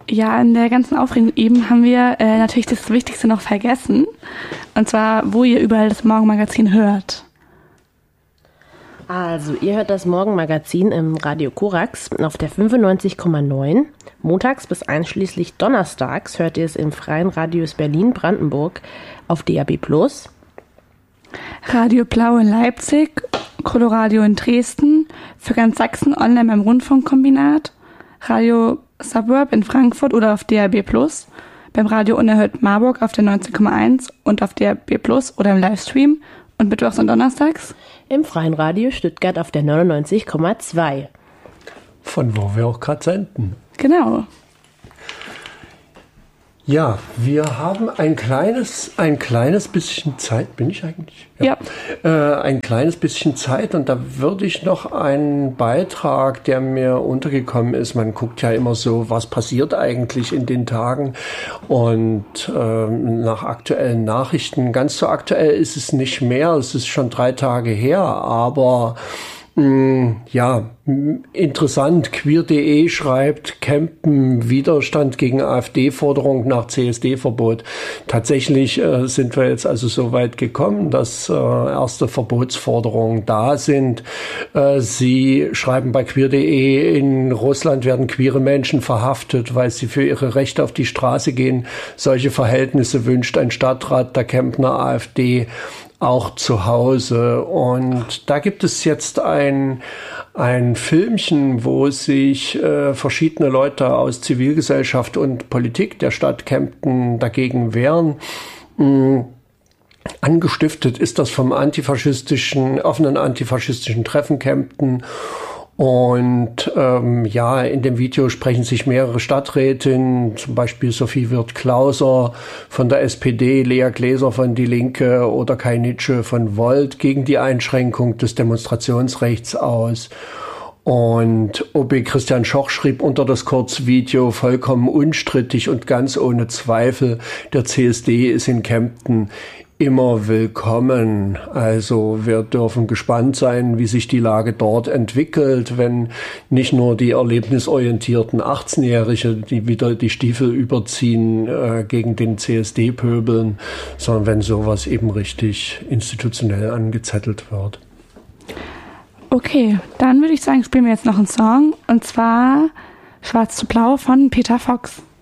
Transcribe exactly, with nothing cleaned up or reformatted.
Ja, in der ganzen Aufregung eben haben wir äh, natürlich das Wichtigste noch vergessen. Und zwar, wo ihr überall das Morgenmagazin hört. Also, ihr hört das Morgenmagazin im Radio Korax auf der fünfundneunzig Komma neun. Montags bis einschließlich donnerstags hört ihr es im Freien Radius Berlin-Brandenburg auf D A B plus. Radio Blau in Leipzig, Coloradio in Dresden, für ganz Sachsen online beim Rundfunkkombinat, Radio Suburb in Frankfurt oder auf D A B plus, beim Radio Unerhört Marburg auf der neunzehn Komma eins und auf D A B plus oder im Livestream und mittwochs und donnerstags im Freien Radio Stuttgart auf der neunundneunzig Komma zwei. Von wo wir auch gerade senden. Genau. Ja, wir haben ein kleines, ein kleines bisschen Zeit. Bin ich eigentlich? Ja. ja. Äh, ein kleines bisschen Zeit und da würde ich noch einen Beitrag, der mir untergekommen ist. Man guckt ja immer so, was passiert eigentlich in den Tagen und äh, nach aktuellen Nachrichten. Ganz so aktuell ist es nicht mehr. Es ist schon drei Tage her, aber ja, interessant. Queer punkt de schreibt, Kempen, Widerstand gegen AfD-Forderung nach C S D-Verbot. Tatsächlich äh, sind wir jetzt also so weit gekommen, dass äh, erste Verbotsforderungen da sind. Äh, sie schreiben bei queer punkt de, in Russland werden queere Menschen verhaftet, weil sie für ihre Rechte auf die Straße gehen. Solche Verhältnisse wünscht ein Stadtrat der Kempner AfD auch zu Hause. Und da gibt es jetzt ein, ein Filmchen, wo sich äh, verschiedene Leute aus Zivilgesellschaft und Politik der Stadt Kempten dagegen wehren. Mhm. Angestiftet ist das vom antifaschistischen, offenen antifaschistischen Treffen Kempten. Und ähm, ja, in dem Video sprechen sich mehrere Stadträtinnen, zum Beispiel Sophie Wirth-Klauser von der S P D, Lea Gläser von Die Linke oder Kai Nitsche von Volt gegen die Einschränkung des Demonstrationsrechts aus. Und O B Christian Schoch schrieb unter das Kurzvideo, vollkommen unstrittig und ganz ohne Zweifel, der C S D ist in Kempten immer willkommen. Also wir dürfen gespannt sein, wie sich die Lage dort entwickelt, wenn nicht nur die erlebnisorientierten achtzehnjährige, die wieder die Stiefel überziehen äh, gegen den C S D pöbeln, sondern wenn sowas eben richtig institutionell angezettelt wird. Okay, dann würde ich sagen, spielen wir jetzt noch einen Song, und zwar Schwarz zu Blau von Peter Fox.